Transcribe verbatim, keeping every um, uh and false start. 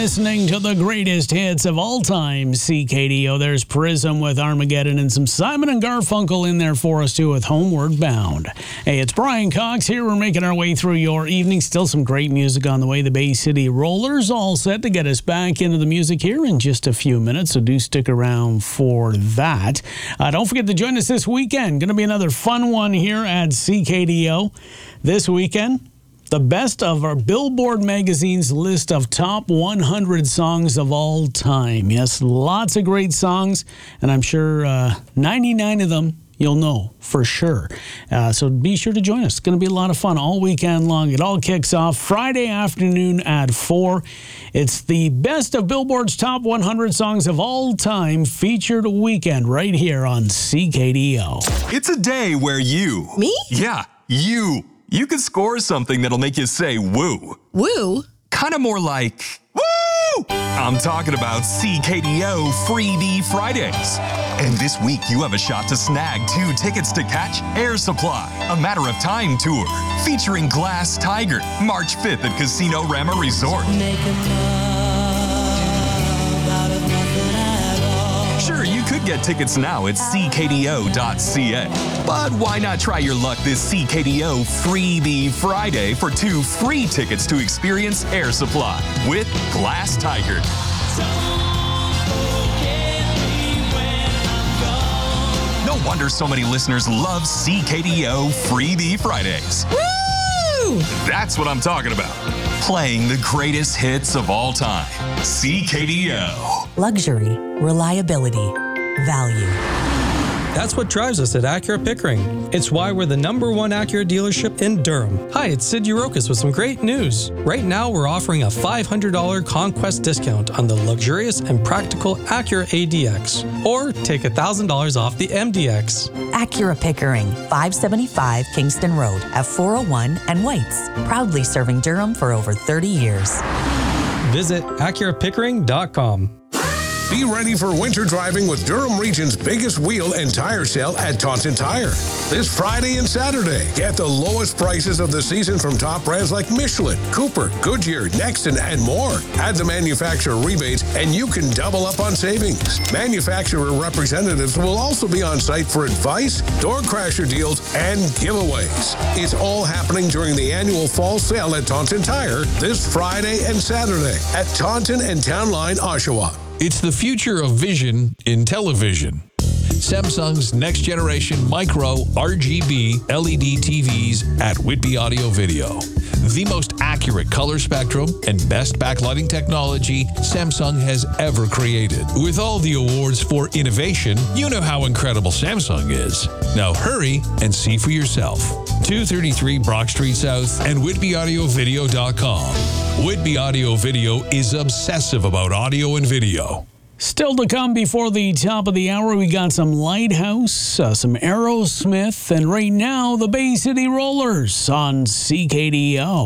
listening to the greatest hits of all time, C K D O. There's Prism with Armageddon and some Simon and Garfunkel in there for us, too, with Homeward Bound. Hey, it's Brian Cox here. We're making our way through your evening. Still some great music on the way. The Bay City Rollers all set to get us back into the music here in just a few minutes, so do stick around for that. Uh, don't forget to join us this weekend. Going to be another fun one here at C K D O. This weekend, the best of our Billboard magazine's list of top one hundred songs of all time. Yes, lots of great songs, and I'm sure uh, ninety-nine of them you'll know for sure. Uh, so be sure to join us. It's going to be a lot of fun all weekend long. It all kicks off Friday afternoon at four. It's the best of Billboard's top one hundred songs of all time featured weekend right here on C K D O. It's a day where you... Me? Yeah, you. You could score something that'll make you say woo. Woo? Kind of more like, woo! I'm talking about C K D O Freebie Fridays. And this week, you have a shot to snag two tickets to catch Air Supply, a Matter of Time tour, featuring Glass Tiger, March fifth at Casino Rama Resort. Make a love out of nothing at all. Sure, you could get tickets now at c k d o dot c a. But why not try your luck this C K D O Freebie Friday for two free tickets to experience Air Supply with Glass Tiger. No wonder so many listeners love C K D O Freebie Fridays. Woo! That's what I'm talking about. Playing the greatest hits of all time. C K D O. Luxury, reliability, value. That's what drives us at Acura Pickering. It's why we're the number one Acura dealership in Durham. Hi, it's Sid Urokas with some great news. Right now, we're offering a five hundred dollars Conquest discount on the luxurious and practical Acura A D X. Or take one thousand dollars off the M D X. Acura Pickering, five seventy-five Kingston Road at four oh one and Whites. Proudly serving Durham for over thirty years. Visit acura pickering dot com. Be ready for winter driving with Durham Region's biggest wheel and tire sale at Taunton Tire. This Friday and Saturday, get the lowest prices of the season from top brands like Michelin, Cooper, Goodyear, Nexton, and more. Add the manufacturer rebates and you can double up on savings. Manufacturer representatives will also be on site for advice, door crasher deals, and giveaways. It's all happening during the annual fall sale at Taunton Tire this Friday and Saturday at Taunton and Town Line, Oshawa. It's the future of vision in television. Samsung's next generation micro R G B L E D T Vs at Whitby Audio Video. The most accurate color spectrum and best backlighting technology Samsung has ever created. With all the awards for innovation, you know how incredible Samsung is. Now hurry and see for yourself. two thirty-three Brock Street South and whitby audio video dot com. Whitby Audio Video is obsessive about audio and video. Still to come before the top of the hour, we got some Lighthouse, uh, some Aerosmith, and right now, the Bay City Rollers on C K D O.